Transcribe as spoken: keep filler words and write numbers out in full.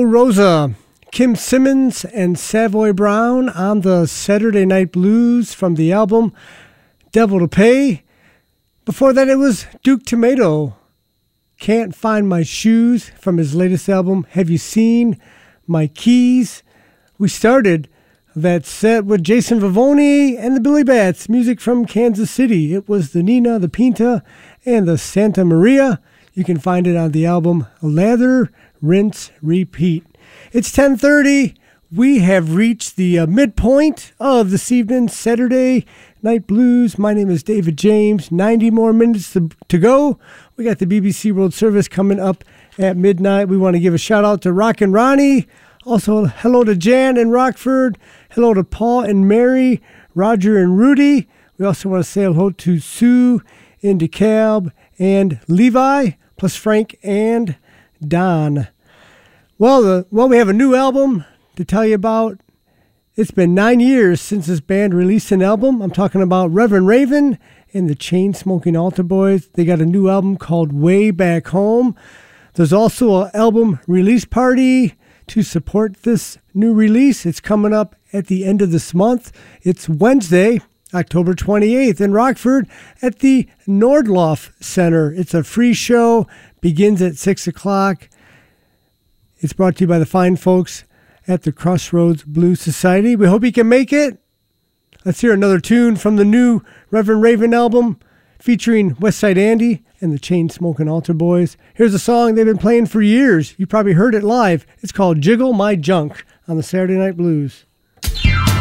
Rosa, Kim Simmons and Savoy Brown on the Saturday Night Blues from the album Devil to Pay. Before that, it was Duke Tomato, Can't Find My Shoes from his latest album, Have You Seen My Keys? We started that set with Jason Vivoni and the Billy Bats, music from Kansas City. It was the Nina, the Pinta, and the Santa Maria. You can find it on the album Lather, Rinse, Repeat. It's ten thirty. We have reached the uh, midpoint of this evening's Saturday Night Blues. My name is David James. ninety more minutes to, to go. We got the B B C World Service coming up at midnight. We want to give a shout out to Rock and Ronnie. Also, hello to Jan in Rockford. Hello to Paul and Mary, Roger and Rudy. We also want to say hello to Sue in DeKalb and Levi, plus Frank and Don. Well, the, well, we have a new album to tell you about. It's been nine years since this band released an album. I'm talking about Reverend Raven and the Chain-Smoking Altar Boys. They got a new album called Way Back Home. There's also an album release party to support this new release. It's coming up at the end of this month. It's Wednesday, October twenty-eighth in Rockford at the Nordloff Center. It's a free show, begins at six o'clock. It's brought to you by the fine folks at the Crossroads Blues Society. We hope you can make it. Let's hear another tune from the new Reverend Raven album featuring Westside Andy and the Chain-Smoking Altar Boys. Here's a song they've been playing for years. You probably heard it live. It's called Jiggle My Junk on the Saturday Night Blues.